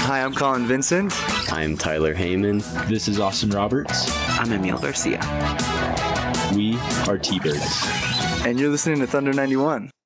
Hi, I'm Colin Vincent. I'm Tyler Heyman. This is Austin Roberts. I'm Emil Garcia. We are T-Birds. And you're listening to Thunder 91.